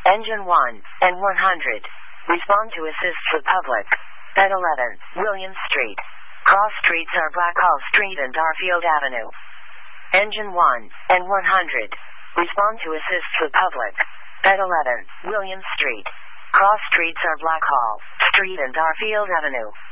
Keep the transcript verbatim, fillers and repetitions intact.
Engine one and one hundred. Respond to assist the public. At eleven, William Street. Cross streets are Blackhall Street and Darfield Avenue. Engine one and one hundred. Respond to assist the public. At eleven, William Street. Cross streets are Blackhall Street and Darfield Avenue.